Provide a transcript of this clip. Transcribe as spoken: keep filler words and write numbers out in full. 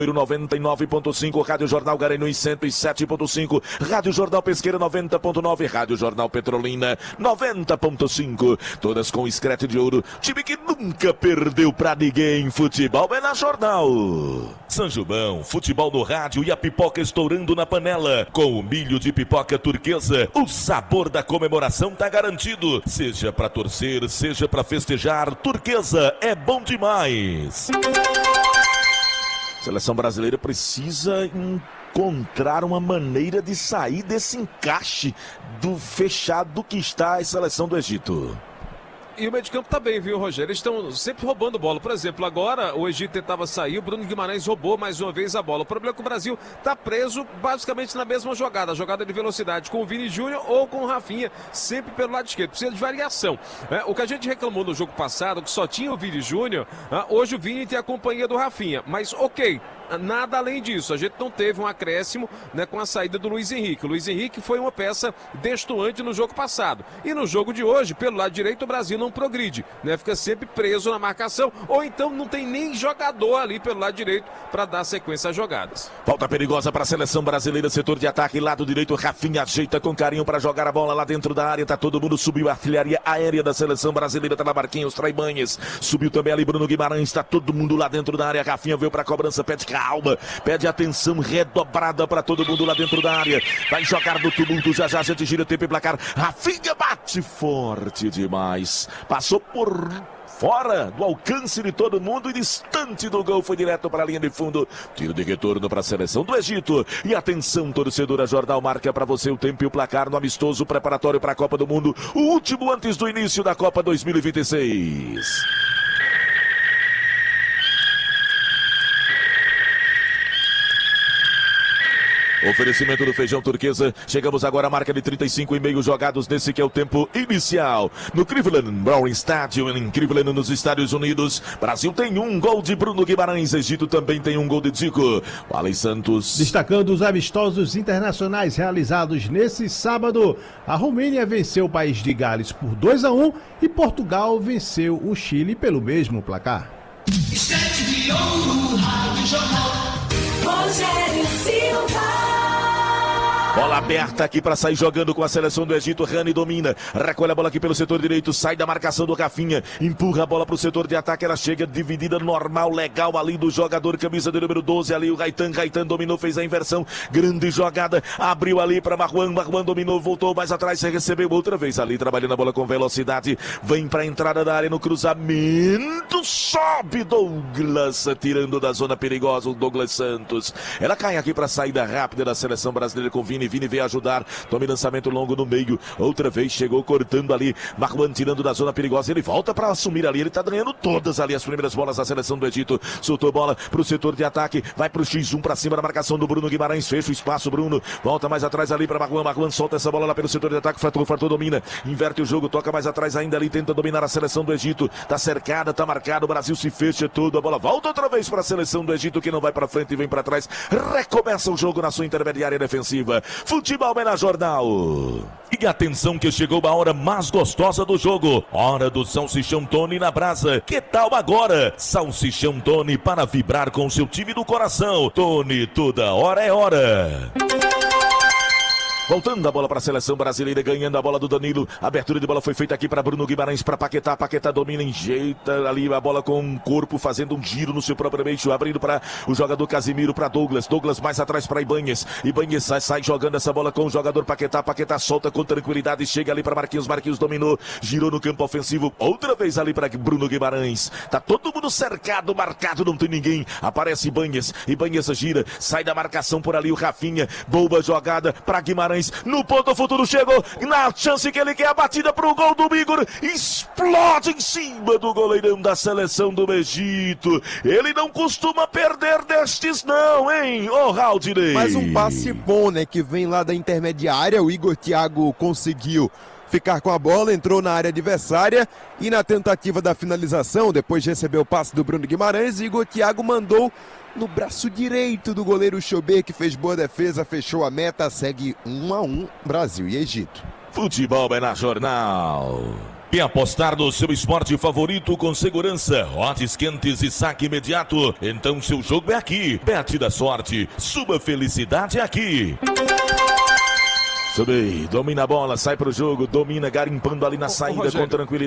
noventa e nove ponto cinco, Rádio Jornal Garanhuns cento e sete ponto cinco, Rádio Jornal Pesqueira noventa ponto nove, Rádio Jornal Petrolina noventa ponto cinco, todas com escrete de ouro, time que nunca perdeu pra ninguém. Futebol é na Jornal. São João, futebol no rádio e a pipoca estourando na panela. Com o milho de pipoca turquesa, o sabor da comemoração tá garantido. Seja pra torcer, seja pra festejar, turquesa é bom demais. Seleção brasileira precisa encontrar uma maneira de sair desse encaixe do fechado que está a seleção do Egito. E o meio de campo tá bem, viu, Rogério? Eles estão sempre roubando bola. Por exemplo, agora o Egito tentava sair, o Bruno Guimarães roubou mais uma vez a bola. O problema é que o Brasil tá preso basicamente na mesma jogada, a jogada de velocidade com o Vini Júnior ou com o Rafinha, sempre pelo lado esquerdo. Precisa de variação. É, o que a gente reclamou no jogo passado, que só tinha o Vini Júnior, é, hoje o Vini tem a companhia do Rafinha. Mas ok, nada além disso. A gente não teve um acréscimo, né, com a saída do Luiz Henrique. O Luiz Henrique foi uma peça destoante no jogo passado. E no jogo de hoje, pelo lado direito, o Brasil não progride, né? Fica sempre preso na marcação, ou então não tem nem jogador ali pelo lado direito para dar sequência às jogadas. Falta perigosa para a seleção brasileira, setor de ataque, lado direito, Rafinha ajeita com carinho para jogar a bola lá dentro da área, tá todo mundo, subiu a artilharia aérea da seleção brasileira, tá na Marquinhos, Traibanhas, subiu também ali Bruno Guimarães, tá todo mundo lá dentro da área, Rafinha veio para a cobrança, pede calma, pede atenção redobrada para todo mundo lá dentro da área, vai jogar no tumulto, já já a gente gira o tempo e placar, Rafinha bate forte demais, passou por fora do alcance de todo mundo e distante do gol, foi direto para a linha de fundo, tiro de retorno para a seleção do Egito. E atenção, torcedora, Jornal marca para você o tempo e o placar no amistoso preparatório para a Copa do Mundo, o último antes do início da Copa dois mil e vinte e seis. Oferecimento do Feijão Turquesa. Chegamos agora à marca de trinta e cinco e meio jogados nesse que é o tempo inicial. No Cleveland Brown Stadium, em Cleveland, nos Estados Unidos. Brasil tem um gol de Bruno Guimarães. Egito também tem um gol de Zico. Wally Santos. Destacando os amistosos internacionais realizados nesse sábado. A Romênia venceu o país de Gales por dois a um e Portugal venceu o Chile pelo mesmo placar. Estante de ouro, Rádio Jornal. Rogério Silva. Bola aberta aqui para sair jogando com a seleção do Egito. Rani domina, recolhe a bola aqui pelo setor direito, sai da marcação do Rafinha, empurra a bola para o setor de ataque, ela chega dividida normal, legal ali do jogador, camisa de número doze ali, o Gaitan, Gaitan dominou, fez a inversão, grande jogada, abriu ali para Marwan, Marwan dominou, voltou mais atrás, recebeu outra vez ali, trabalhando a bola com velocidade, vem para a entrada da área no cruzamento, sobe Douglas, tirando da zona perigosa o Douglas Santos, ela cai aqui para a saída rápida da seleção brasileira com Vini, Vini veio ajudar, tome lançamento longo no meio, outra vez chegou cortando ali, Marwan tirando da zona perigosa, ele volta para assumir ali, ele tá ganhando todas ali as primeiras bolas da seleção do Egito, soltou bola pro setor de ataque, vai pro xis um para cima da marcação do Bruno Guimarães, fecha o espaço, Bruno, volta mais atrás ali para Marwan, Marwan solta essa bola lá pelo setor de ataque, Fatou, Fatou domina, inverte o jogo, toca mais atrás ainda ali, tenta dominar a seleção do Egito, tá cercada, tá marcado, o Brasil se fecha tudo, a bola volta outra vez para a seleção do Egito, que não vai para frente e vem para trás, recomeça o jogo na sua intermediária defensiva. Futebol é na Jornal. E atenção que chegou a hora mais gostosa do jogo. Hora do Salsichão Tony na brasa. Que tal agora? Salsichão Tony para vibrar com seu time do coração. Tony, toda hora é hora. Voltando a bola para a seleção brasileira, ganhando a bola do Danilo. Abertura de bola foi feita aqui para Bruno Guimarães, para Paquetá. Paquetá domina, enjeita ali a bola com o corpo, fazendo um giro no seu próprio eixo, abrindo para o jogador Casimiro, para Douglas. Douglas mais atrás para Ibanez. Ibanez sai, sai jogando essa bola com o jogador Paquetá. Paquetá solta com tranquilidade, chega ali para Marquinhos. Marquinhos dominou, girou no campo ofensivo. Outra vez ali para Bruno Guimarães. Tá todo mundo cercado, marcado, não tem ninguém. Aparece Ibanez. Ibanez gira, sai da marcação por ali o Rafinha. Boa jogada para Guimarães. No ponto futuro chegou, na chance que ele quer, a batida pro gol do Igor, explode em cima do goleirão da seleção do Egito. Ele não costuma perder destes não, hein, ô oh, Raudinei. Mais um passe bom, né, que vem lá da intermediária, o Igor Thiago conseguiu ficar com a bola, entrou na área adversária e na tentativa da finalização, depois de receber o passe do Bruno Guimarães, Igor Thiago mandou no braço direito do goleiro Chobé, que fez boa defesa, fechou a meta, segue um a um Brasil e Egito. Futebol é na Jornal. Quer apostar no seu esporte favorito com segurança, odds quentes e saque imediato? Então seu jogo é aqui. Bet da sorte, sua felicidade é aqui. Subi, domina a bola, sai pro jogo, domina garimpando ali na Ô, ô, saída Rogério. com tranquilidade.